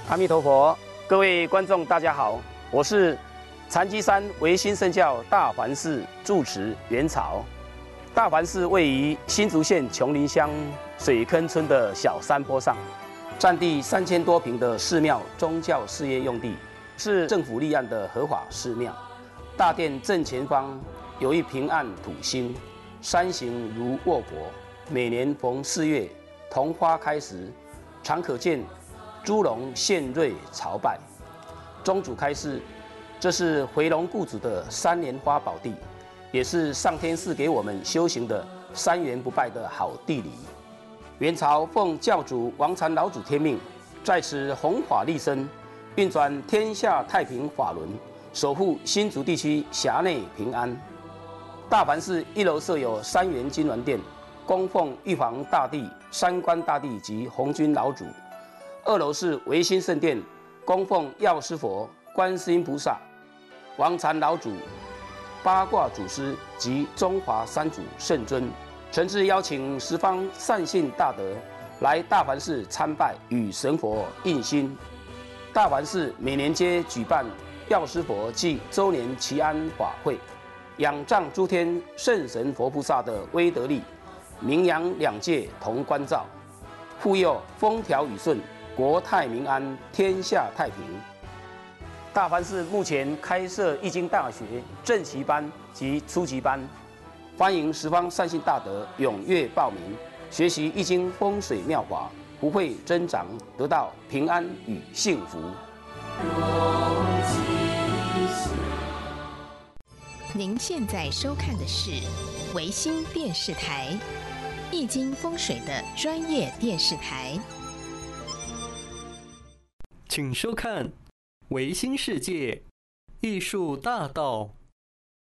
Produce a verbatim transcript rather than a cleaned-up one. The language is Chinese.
阿弥陀佛，各位观众大家好，我是禅机山维新圣教大环寺住持元朝。大环寺位于新竹县琼林乡水坑村的小山坡上，占地三千多坪的寺庙宗教事业用地，是政府立案的合法寺庙。大殿正前方有一平安土星，山形如卧佛。每年逢四月桐花开时，常可见猪龙献瑞朝拜。宗主开示，这是回龙固主的三莲花宝地，也是上天赐给我们修行的三元不败的好地理。元朝奉教主王禅老祖天命，在此弘法利生，运转天下太平法轮，守护新竹地区辖内平安。大环寺一楼设有三元金銮殿，供奉玉皇大帝、三官大帝及红军老祖。二楼是维新圣殿，供奉药师佛、观世音菩萨、王禅老祖、八卦祖师及中华三祖圣尊。诚挚邀请十方善信大德来大环寺参拜，与神佛印心。大环寺每年皆举办药师佛暨周年祈安法会，仰仗诸天圣神佛菩萨的威德力，名扬两界同关照，护佑风调雨顺，国泰民安，天下太平。大环寺目前开设易经大学正期班及初级班，欢迎十方善信大德踊跃报名，学习易经风水妙法，福慧增长，得到平安与幸福。 您现在收看的是维新电视台，易经风水的专业电视台。 请收看《维新世界艺术大道》。